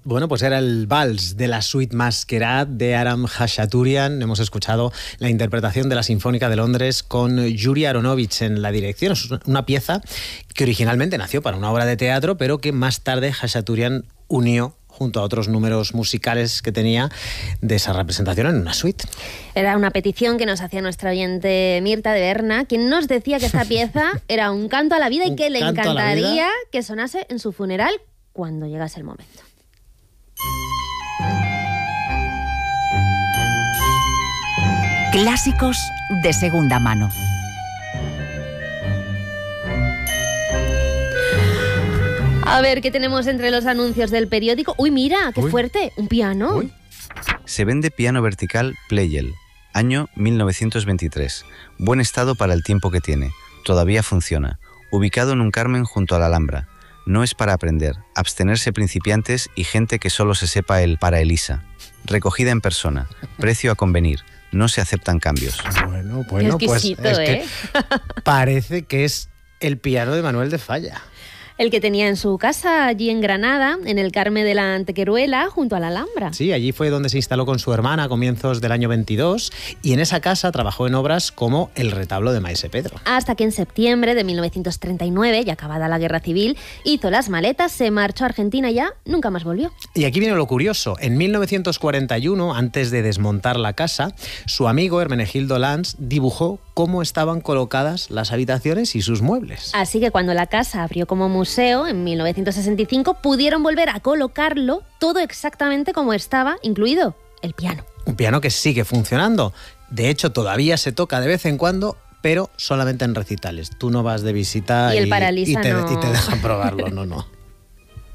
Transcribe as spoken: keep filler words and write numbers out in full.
Bueno, pues era el vals de la suite Masquerade de Aram Khachaturian. Hemos escuchado la interpretación de la Sinfónica de Londres con Yuri Aronovich en la dirección. Es una pieza que originalmente nació para una obra de teatro, pero que más tarde Khachaturian unió junto a otros números musicales que tenía de esa representación en una suite. Era una petición que nos hacía nuestra oyente Mirta de Berna, quien nos decía que esta pieza era un canto a la vida y que le encantaría que sonase en su funeral cuando llegase el momento. Clásicos de segunda mano. A ver, ¿qué tenemos entre los anuncios del periódico? Uy, mira, qué Uy. fuerte, un piano. Uy. Se vende piano vertical Pleyel, año mil novecientos veintitrés. Buen estado para el tiempo que tiene. Todavía funciona. Ubicado en un Carmen junto a la Alhambra. No es para aprender, abstenerse principiantes y gente que solo se sepa el para Elisa. Recogida en persona. Precio a convenir. No se aceptan cambios. Bueno, bueno, Qué pues exquisito, es ¿eh? que parece que es el piano de Manuel de Falla. El que tenía en su casa allí en Granada, en el Carmen de la Antequeruela, junto a la Alhambra. Sí, allí fue donde se instaló con su hermana a comienzos del año veintidós y en esa casa trabajó en obras como el retablo de Maese Pedro. Hasta que en septiembre de mil novecientos treinta y nueve, ya acabada la Guerra Civil, hizo las maletas, se marchó a Argentina y ya nunca más volvió. Y aquí viene lo curioso. En mil novecientos cuarenta y uno, antes de desmontar la casa, su amigo Hermenegildo Lanz dibujó cómo estaban colocadas las habitaciones y sus muebles. Así que cuando la casa abrió como museo en mil novecientos sesenta y cinco, pudieron volver a colocarlo todo exactamente como estaba, incluido el piano. Un piano que sigue funcionando. De hecho, todavía se toca de vez en cuando, pero solamente en recitales. Tú no vas de visita Y el y, Paralisa y, te, no. y te dejan probarlo, no, no.